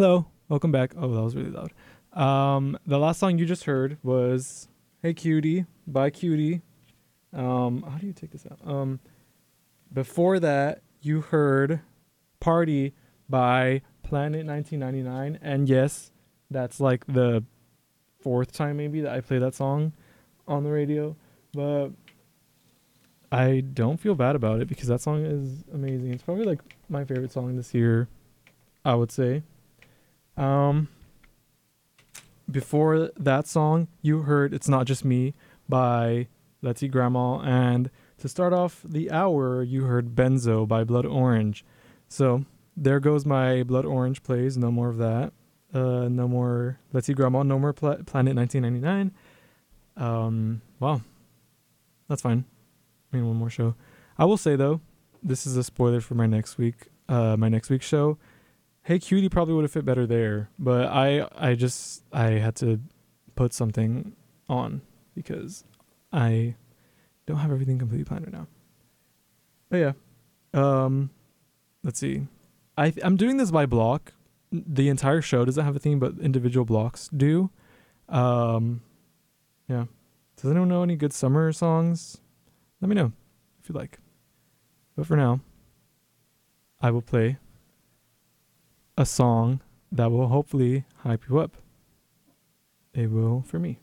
Hello, welcome back. Oh, that was really loud. The last song you just heard was "Hey Cutie" by Cutie. How do you take this out? Before that, you heard "Party" by Planet 1999, and yes, that's like the fourth time maybe that I play that song on the radio, but I don't feel bad about it because that song is amazing. It's probably like my favorite song this year, I would say. Um, Before that song, you heard "It's Not Just Me" by Let's See Grandma, and to start off the hour, you heard "Benzo" by Blood Orange. So there goes my Blood Orange plays. No more of that. No more Let's See Grandma. No more Planet 1999. Wow, that's fine. I mean, one more show. I will say though, this is a spoiler for my next week. My next week's show. Hey Cutie probably would have fit better there, but I had to put something on because I don't have everything completely planned right now. But yeah, um, let's see. I'm doing this by block. The entire show doesn't have a theme, but individual blocks do. Um, yeah. Does anyone know any good summer songs? Let me know if you like. But for now, I will play a song that will hopefully hype you up. It will for me.